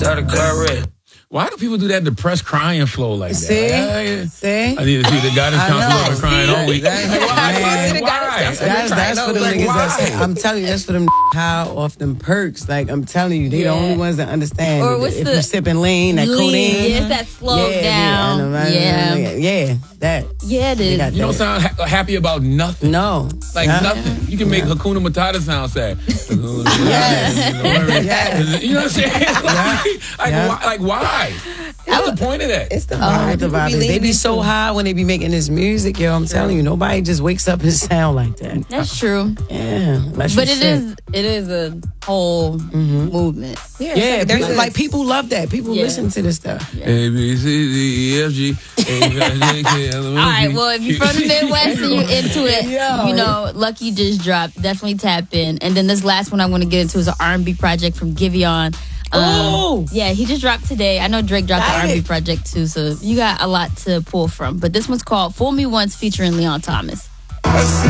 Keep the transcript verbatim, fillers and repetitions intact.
started car red. Why do people do that depressed crying flow like that? See? I, See? I need to see the guidance counselor crying all week. That's, Why? man, Why? that's, that's for them Like, niggas. why? That's, I'm telling you, that's for them high off them perks. Like, I'm telling you, they Yeah. the only ones that understand. Or what's if the- you're sipping lean, that Lean, codeine. yeah, it's that slow yeah, down. Yeah, Yeah. yeah, yeah, that. Yeah, it They is. got You don't that. sound ha- happy about nothing. No, Like Huh? nothing. You can make Hakuna Matata sound sad. Yes. You know what I'm saying? Like, like, Yeah. why, like why? What's the point of that? It's the Oh, vibe. the People vibe be is- they leaning be so into- high when they be making this music, yo. I'm telling you, nobody just wakes up and sound like that. That's true. Yeah, unless But you it sick. is it is a whole movement. Yeah, Yeah, it's there's like, like people love that. People Yeah. listen to this stuff. A B C D E F G. All right, well, if you're from the Midwest and you're into it, Yo. you know, Lucky just dropped. Definitely tap in. And then this last one I want to get into is an R and B project from Giveon. Um, Oh! yeah, he just dropped today. I know Drake dropped the Got R and B it. project too, so you got a lot to pull from. But this one's called "Fool Me Once" featuring Leon Thomas. I see